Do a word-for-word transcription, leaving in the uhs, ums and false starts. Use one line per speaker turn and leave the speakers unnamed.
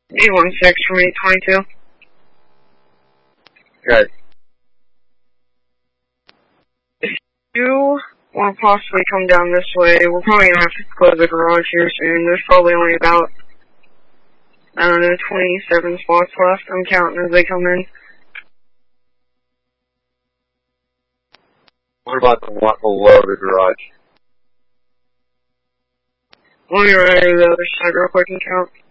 eight one six from eight twenty-two.
Good.
If you want to possibly come down this way, we're probably going to have to close the garage here soon. There's probably only about, I don't know, twenty-seven spots left. I'm counting as they come in.
What about the one below the garage?
Let me run over to the other side real quick and count.